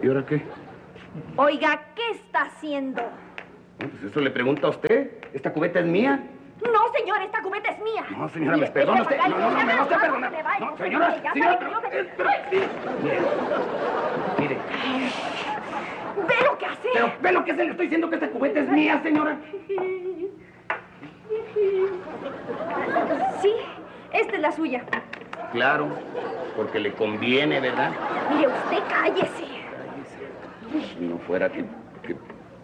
¿Y ahora qué? Oiga, ¿qué está haciendo? Pues eso le pregunta a usted. ¿Esta cubeta es mía? No, señor, esta cubeta es mía. No, señora, me perdona usted. No, me va usted a perdonar. No, señora, pero sí. Mire. ¿Ve lo que hace? Pero ve lo que hace. Le estoy diciendo que esta cubeta es mía, señora. Sí, esta es la suya. Claro, porque le conviene, ¿verdad? Mire, usted cállese. Si no fuera que